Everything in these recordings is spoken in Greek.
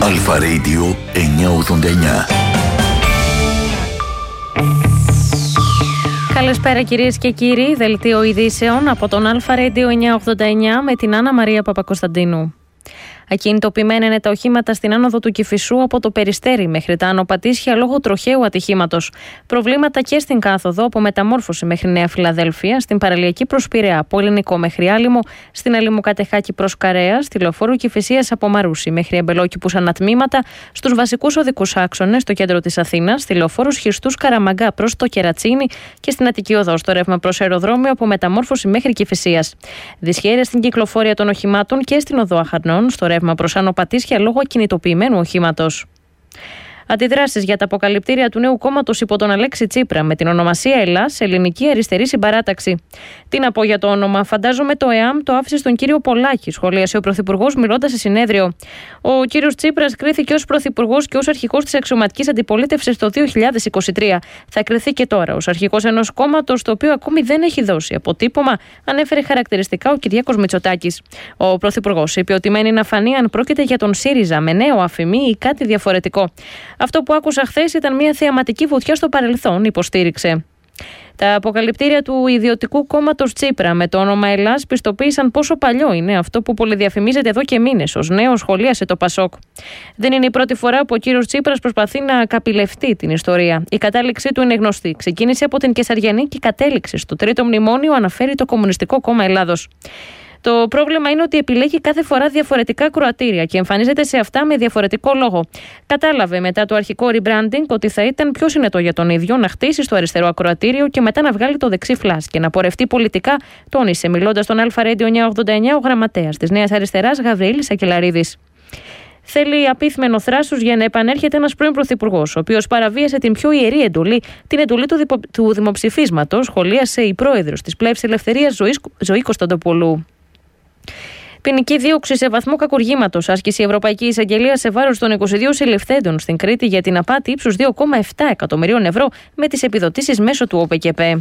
Αλφα Radio 989. Καλησπέρα κυρίες και κύριοι, δελτίο ειδήσεων από τον Αλφα Radio 989 με την Άννα Μαρία Παπακοσταντίνου. Ακινητοποιημένα είναι τα οχήματα στην άνοδο του Κηφισού από το Περιστέρι μέχρι τα Άνω Πατήσια λόγω τροχαίου ατυχήματος. Προβλήματα και στην κάθοδο από Μεταμόρφωση μέχρι Νέα Φιλαδέλφια, στην παραλιακή προς Πειραιά από Ελληνικό μέχρι Άλυμο, στην Αλυμοκατεχάκη προς Καρέα, στη λεωφόρο Κηφισίας από Μαρούσι μέχρι Εμπελόκηπους ανατμήματα, στους βασικούς οδικούς άξονες στο κέντρο της Αθήνας, στη λεωφόρο Χιστούς Καραμαγκά προς το Κερατσίνι και στην Αττική Οδό στο ρεύμα προς αεροδρόμιο από Μεταμόρφωση μέχρι Κηφισίας. Δυσχέρειες στην κυκλοφορία των οχημάτων και στην οδό Αχαρνών, στο ρεύμα προς Άνω Πατήσια λόγω ακινητοποιημένου οχήματος. Αντιδράσεις για τα αποκαλυπτήρια του νέου κόμματος υπό τον Αλέξη Τσίπρα με την ονομασία Ελλάς, Ελληνική Αριστερή Συμπαράταξη. Τι να πω για το όνομα, φαντάζομαι το ΕΑΜ το άφησε στον κύριο Πολάκη, σχολίασε ο Πρωθυπουργός μιλώντας σε συνέδριο. Ο κύριος Τσίπρας κρίθηκε ως Πρωθυπουργός και ως αρχηγός της αξιωματικής αντιπολίτευσης το 2023. Θα κριθεί και τώρα ως αρχηγός ενός κόμματος το οποίο ακόμη δεν έχει δώσει αποτύπωμα, ανέφερε χαρακτηριστικά ο Κυριάκος Μητσοτάκης. Ο Πρωθυπουργός είπε ότι μένει να φανεί αν πρόκειται για τον ΣΥΡΙΖΑ με νέο αφημί ή κάτι διαφορετικό. Αυτό που άκουσα χθες ήταν μια θεαματική βουτιά στο παρελθόν, υποστήριξε. Τα αποκαλυπτήρια του ιδιωτικού κόμματος Τσίπρα με το όνομα Ελλάς πιστοποίησαν πόσο παλιό είναι αυτό που πολυδιαφημίζεται εδώ και μήνες ως νέο, σχολίασε το Πασόκ. Δεν είναι η πρώτη φορά που ο κύριος Τσίπρας προσπαθεί να καπηλευτεί την ιστορία. Η κατάληξή του είναι γνωστή. Ξεκίνησε από την Κεσαριανή και κατέληξε στο τρίτο μνημόνιο, αναφέρει το Κομμουνιστικό Κόμμα Ελλάδος. Το πρόβλημα είναι ότι επιλέγει κάθε φορά διαφορετικά κροατήρια και εμφανίζεται σε αυτά με διαφορετικό λόγο. Κατάλαβε μετά το αρχικό rebranding ότι θα ήταν πιο συνετό για τον ίδιο να χτίσει στο αριστερό ακροατήριο και μετά να βγάλει το δεξί φλας και να πορευτεί πολιτικά, τόνισε μιλώντας στον Αλφα Radio 989 ο γραμματέας της Νέας Αριστεράς Γαβριήλης Σακελαρίδης. Θέλει απίθμενο θράσος για να επανέρχεται ένας πρώην πρωθυπουργός, ο οποίος παραβίασε την πιο ιερή εντολή, την εντολή του δημοψηφίσματος, σχολίασε η πρόεδρος της Πλεύσης Ελευθερίας Ζωή Κωνσταντοπούλου. Ποινική δίωξη σε βαθμό κακουργήματος άσκησε η Ευρωπαϊκή Εισαγγελία σε βάρος των 22 συλληφθέντων στην Κρήτη για την απάτη ύψους 2,7 εκατομμυρίων ευρώ με τις επιδοτήσεις μέσω του ΟΠΕΚΕΠΕ.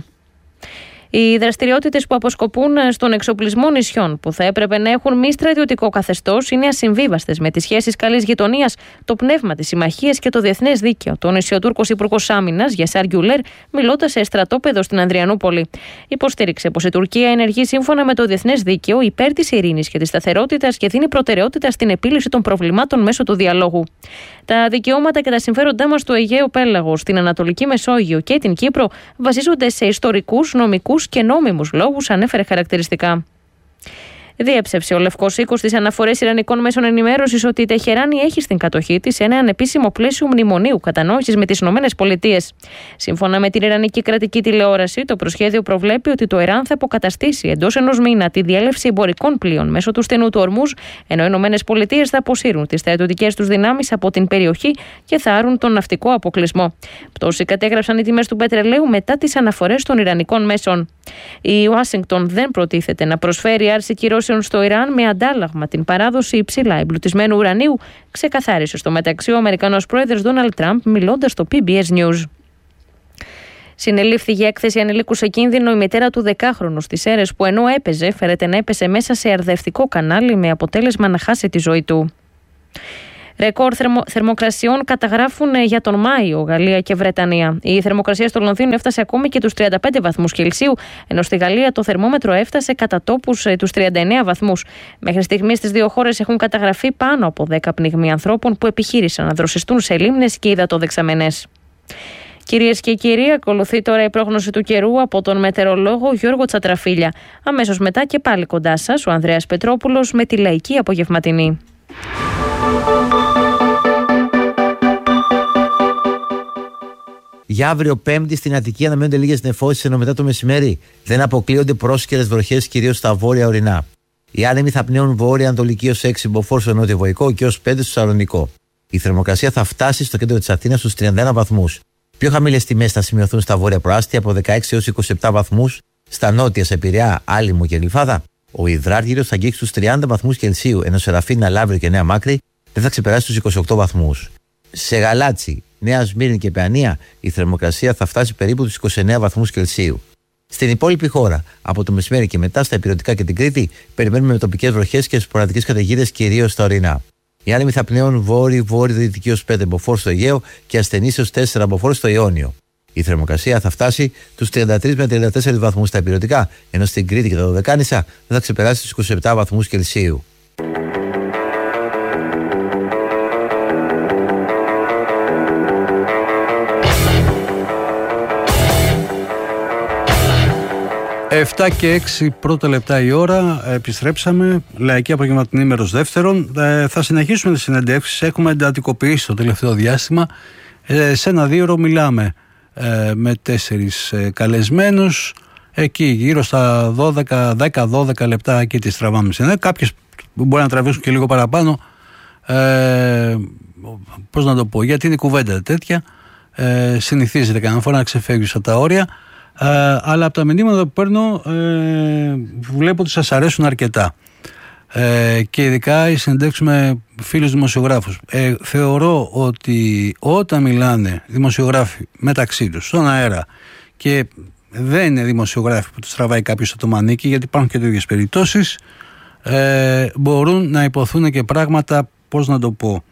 Οι δραστηριότητες που αποσκοπούν στον εξοπλισμό νησιών που θα έπρεπε να έχουν μη στρατιωτικό καθεστώς είναι ασυμβίβαστες με τις σχέσεις καλής γειτονίας, το πνεύμα της συμμαχίας και το διεθνές δίκαιο, τόνισε ο Τούρκος Υπουργός Άμυνας Γιασάρ Γκιουλέρ, μιλώντας σε στρατόπεδο στην Ανδριανούπολη. Υποστήριξε πως η Τουρκία ενεργεί σύμφωνα με το διεθνές δίκαιο υπέρ της ειρήνης και της σταθερότητας και δίνει προτεραιότητα στην επίλυση των προβλημάτων μέσω του διαλόγου. Τα δικαιώματα και τα συμφέροντά μας στο Αιγαίο Πέλαγο, στην Ανατολική Μεσόγειο και την Κύπρο βασίζονται σε ιστορικούς, νομικούς και νόμιμους λόγους, ανέφερε χαρακτηριστικά. Διέψευσε ο Λευκός Οίκος στις αναφορές ιρανικών μέσων ενημέρωσης ότι η Τεχεράνη έχει στην κατοχή της ένα ανεπίσημο πλαίσιο μνημονίου κατανόησης με τις ΗΠΑ. Σύμφωνα με την Ιρανική κρατική τηλεόραση, το προσχέδιο προβλέπει ότι το Ιράν θα αποκαταστήσει εντός ενός μήνα τη διέλευση εμπορικών πλοίων μέσω του στενού του Ορμούζ, ενώ οι ΗΠΑ θα αποσύρουν τις στρατιωτικές τους δυνάμεις από την περιοχή και θα άρουν τον ναυτικό αποκλεισμό. Πτώση κατέγραψαν οι τιμές του πετρελαίου μετά τις αναφορές των ιρανικών μέσων. Η Ουάσιγκτον δεν προτίθεται να προσφέρει άρση κυρώσεων στο Ιράν με αντάλλαγμα την παράδοση υψηλά εμπλουτισμένου ουρανίου, ξεκαθάρισε στο μεταξύ ο Αμερικανός πρόεδρος Ντόναλντ Τραμπ μιλώντας στο PBS News. Συνελήφθη για έκθεση ανηλίκου σε κίνδυνο η μητέρα του 10χρονου στις Σέρρες που ενώ έπαιζε, φέρεται να έπεσε μέσα σε αρδευτικό κανάλι με αποτέλεσμα να χάσει τη ζωή του. Ρεκόρ θερμοκρασιών καταγράφουν για τον Μάιο Γαλλία και Βρετανία. Η θερμοκρασία στο Λονδίνο έφτασε ακόμη και τους 35 βαθμούς Κελσίου, ενώ στη Γαλλία το θερμόμετρο έφτασε κατά τόπους τους 39 βαθμούς. Μέχρι στιγμής στις δύο χώρες έχουν καταγραφεί πάνω από 10 πνιγμοί ανθρώπων που επιχείρησαν να δροσιστούν σε λίμνες και υδατοδεξαμενές. Κυρίες και κύριοι, ακολουθεί τώρα η πρόγνωση του καιρού από τον μετεωρολόγο Γιώργο Τσατραφίλια. Αμέσως μετά και πάλι κοντά σας ο Ανδρέας Πετρόπουλος με τη λαϊκή απογευματινή. Για αύριο Πέμπτη στην Αττική αναμένονται λίγες νεφώσεις, ενώ μετά το μεσημέρι δεν αποκλείονται πρόσκαιρες βροχές κυρίως στα βόρεια ορεινά. Οι άνεμοι θα πνέουν βόρεια-ανατολική ως 6 μποφόρ στο νότιο-βορικό και ως 5 στο Σαλονικό. Η θερμοκρασία θα φτάσει στο κέντρο της Αθήνας στους 31 βαθμούς. Πιο χαμηλές τιμές θα σημειωθούν στα βόρεια προάστια από 16 έως 27 βαθμούς, στα νότια σε Πειραιά, Άλυμο και Γλυφάδα. Ο υδράργυρος θα αγγίξει τους 30 βαθμούς Κελσίου, ενώ σε Ραφίνα, Λαύριο και Νέα Μάκρη δεν θα ξεπεράσει τους 28 βαθμούς. Σε Γαλάτσι, Νέα Σμύρνη και Παιανία η θερμοκρασία θα φτάσει περίπου τους 29 βαθμούς Κελσίου. Στην υπόλοιπη χώρα, από το μεσημέρι και μετά στα Ηπειρωτικά και την Κρήτη, περιμένουμε με τοπικές βροχές και σποραδικές καταιγίδες κυρίως στα ορεινά. Οι άνεμοι θα πνέουν βόρειο-δυτική ως 5 μποφόρ στο Αιγαίο και ασθενείς ως 4 μποφόρ στο Ιόνιο. Η θερμοκρασία θα φτάσει τους 33 με 34 βαθμούς στα ηπειρωτικά, ενώ στην Κρήτη και τα Δωδεκάνησα δεν θα ξεπεράσει τους 27 βαθμούς Κελσίου. Εφτά και 6 πρώτα λεπτά η ώρα, επιστρέψαμε, λαϊκή απογευματινή μέρος δεύτερον. Θα συνεχίσουμε τις συνεντεύξεις, έχουμε εντατικοποιήσει το τελευταίο διάστημα. Σε ένα 2 ώρο μιλάμε με 4 καλεσμένους, εκεί γύρω στα 10-12 λεπτά εκεί τις τραβάμε. Κάποιες μπορεί να τραβήσουν και λίγο παραπάνω, πώς να το πω, γιατί είναι η κουβέντα τέτοια, συνηθίζεται κανένα φορά να ξεφεύγει από τα όρια. Αλλά από τα μηνύματα που παίρνω βλέπω ότι σας αρέσουν αρκετά, και ειδικά οι συνεντεύξεις με φίλους δημοσιογράφους. Θεωρώ ότι όταν μιλάνε δημοσιογράφοι μεταξύ τους στον αέρα και δεν είναι δημοσιογράφοι που τους τραβάει κάποιος από το μανίκι, γιατί υπάρχουν και τέτοιες περιπτώσεις, μπορούν να υποθούν και πράγματα, πώς να το πω,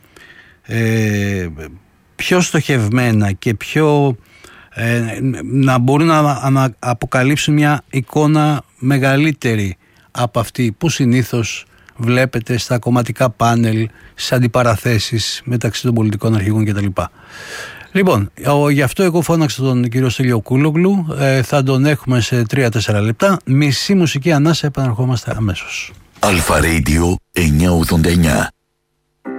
πιο στοχευμένα και πιο να μπορούν να αποκαλύψουν μια εικόνα μεγαλύτερη από αυτή που συνήθως βλέπετε στα κομματικά πάνελ, στις αντιπαραθέσεις μεταξύ των πολιτικών αρχηγών κτλ. Λοιπόν, γι' αυτό εγώ φώναξα τον κύριο Στέλιο Κούλογλου, θα τον έχουμε σε 3-4 λεπτά. Μισή μουσική ανάσα, επαναρχόμαστε αμέσως. Αλφα Radio 989.